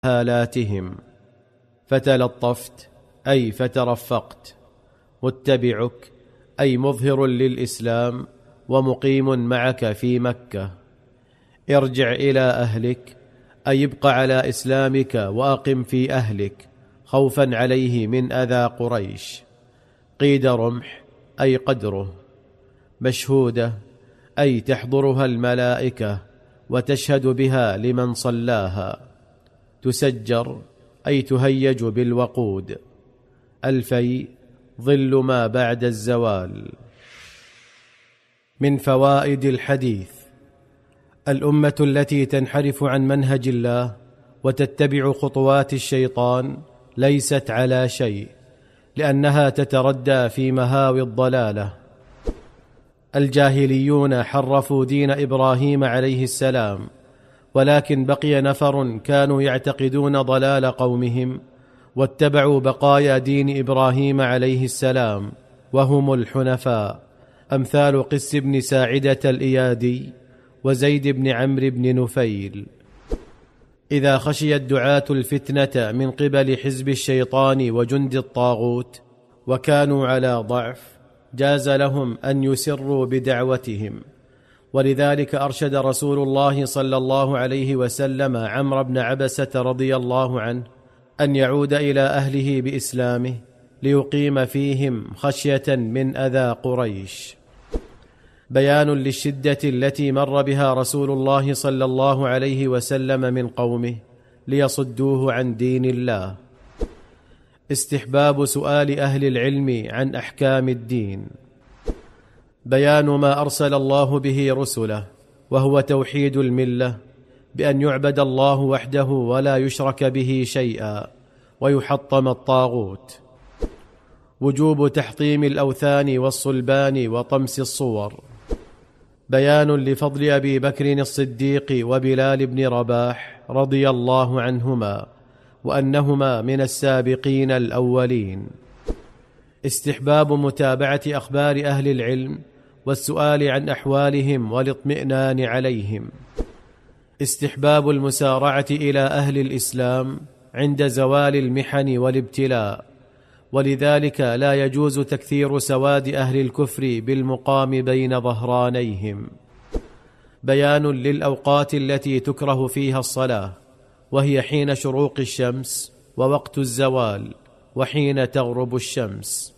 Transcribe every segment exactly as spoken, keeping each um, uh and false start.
هالاتهم. فتلطفت أي فترفقت. متبعك أي مظهر للإسلام ومقيم معك في مكة. ارجع إلى أهلك أي ابق على إسلامك وأقم في أهلك خوفا عليه من أذى قريش. قيد رمح أي قدره. مشهودة أي تحضرها الملائكة وتشهد بها لمن صلاها. تسجر أي تهيج بالوقود. الفيء ظل ما بعد الزوال. من فوائد الحديث: الأمة التي تنحرف عن منهج الله وتتبع خطوات الشيطان ليست على شيء، لأنها تتردى في مهاوي الضلالة. الجاهليون حرفوا دين إبراهيم عليه السلام، ولكن بقي نفر كانوا يعتقدون ضلال قومهم واتبعوا بقايا دين إبراهيم عليه السلام، وهم الحنفاء، أمثال قس بن ساعدة الإيادي وزيد بن عمرو بن نفيل. إذا خشي الدعاة الفتنة من قبل حزب الشيطان وجند الطاغوت وكانوا على ضعف، جاز لهم أن يسروا بدعوتهم. ولذلك أرشد رسول الله صلى الله عليه وسلم عمرو بن عبسة رضي الله عنه أن يعود إلى أهله بإسلامه ليقيم فيهم خشية من أذى قريش. بيان للشدة التي مر بها رسول الله صلى الله عليه وسلم من قومه ليصدوه عن دين الله. استحباب سؤال أهل العلم عن أحكام الدين. بيان ما أرسل الله به رسله، وهو توحيد الملة، بأن يعبد الله وحده ولا يشرك به شيئا، ويحطم الطاغوت. وجوب تحطيم الأوثان والصلبان وطمس الصور. بيان لفضل أبي بكر الصديق وبلال بن رباح رضي الله عنهما، وأنهما من السابقين الأولين. استحباب متابعة أخبار أهل العلم والسؤال عن أحوالهم والاطمئنان عليهم. استحباب المسارعة إلى أهل الإسلام عند زوال المحن والابتلاء، ولذلك لا يجوز تكثير سواد أهل الكفر بالمقام بين ظهرانيهم. بيان للأوقات التي تكره فيها الصلاة، وهي حين شروق الشمس ووقت الزوال وحين تغرب الشمس.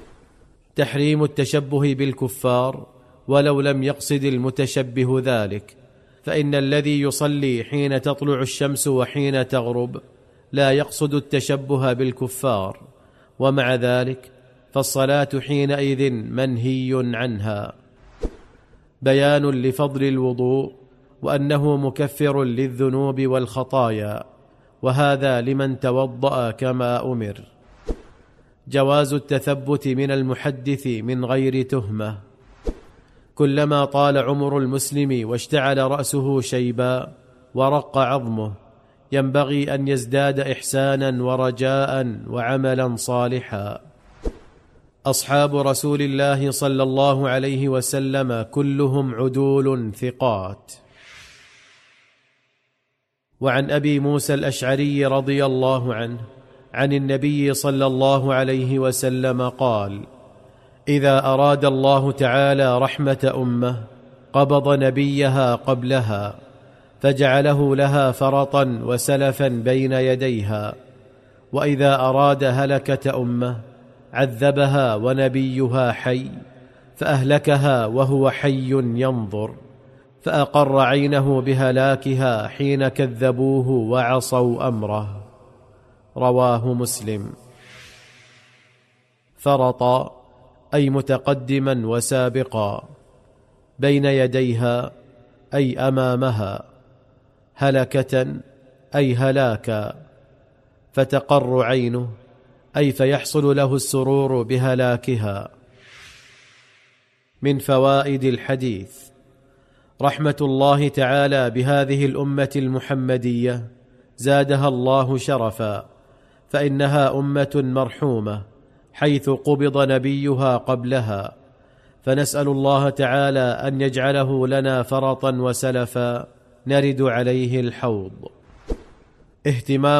تحريم التشبه بالكفار ولو لم يقصد المتشبه ذلك، فإن الذي يصلي حين تطلع الشمس وحين تغرب لا يقصد التشبه بالكفار، ومع ذلك فالصلاة حينئذ منهي عنها. بيان لفضل الوضوء، وأنه مكفر للذنوب والخطايا، وهذا لمن توضأ كما أمر. جواز التثبت من المحدث من غير تهمة. كلما طال عمر المسلم واشتعل رأسه شيبا ورق عظمه، ينبغي أن يزداد إحسانا ورجاء وعملا صالحا. أصحاب رسول الله صلى الله عليه وسلم كلهم عدول ثقات. وعن أبي موسى الأشعري رضي الله عنه عن النبي صلى الله عليه وسلم قال: إذا أراد الله تعالى رحمة أمة قبض نبيها قبلها، فجعله لها فرطا وسلفا بين يديها، وإذا أراد هلكة أمة عذبها ونبيها حي، فأهلكها وهو حي ينظر، فأقر عينه بهلاكها حين كذبوه وعصوا أمره. رواه مسلم. فرطا أي متقدما وسابقا. بين يديها أي أمامها. هلكة أي هلاكا. فتقر عينه أي فيحصل له السرور بهلاكها. من فوائد الحديث: رحمة الله تعالى بهذه الأمة المحمدية زادها الله شرفا، فإنها أمة مرحومة حيث قبض نبيها قبلها، فنسأل الله تعالى أن يجعله لنا فرطا وسلفا نرد عليه الحوض. اهتمام